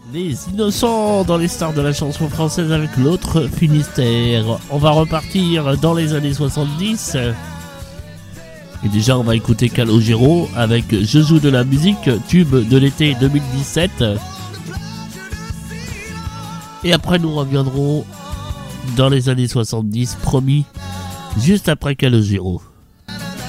Les innocents dans les stars de la chanson française avec l'autre Finistère. On va repartir dans les années 70. Et déjà on va écouter Calogero avec Je joue de la musique, tube de l'été 2017. Et après nous reviendrons dans les années 70, promis, juste après Calogero.